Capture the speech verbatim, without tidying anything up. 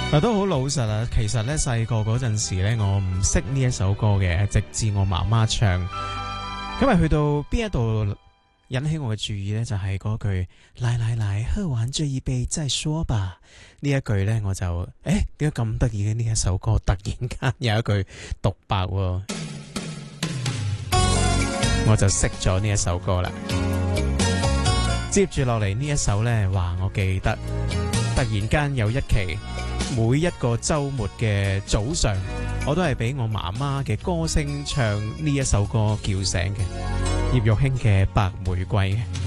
嗱，都好老實啊。其實咧細個嗰陣時咧，我唔識呢一首歌嘅，直至我媽媽唱。今日去到邊一度引起我嘅注意呢，就係嗰句來來來，喝完這一杯再說吧。呢一句呢，我就誒點解咁得意嘅？呢一首歌突然間有一句獨白喎，我就識咗呢一首歌啦。接住落嚟呢一首呢，話我記得突然間有一期，每一個週末嘅早上，我都係俾我媽媽嘅歌聲唱呢一首歌叫醒嘅，葉玉卿嘅《白玫瑰》。